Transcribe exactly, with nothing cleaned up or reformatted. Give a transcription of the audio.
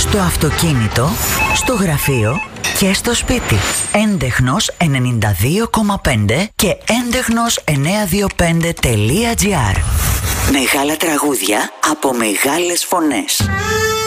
στο αυτοκίνητο, στο γραφείο και στο σπίτι. Έντεχνος ενενήντα δύο κόμμα πέντε και έντεχνος εννιακόσια είκοσι πέντε τελεία τζι άρ. Μεγάλα τραγούδια από μεγάλες φωνές.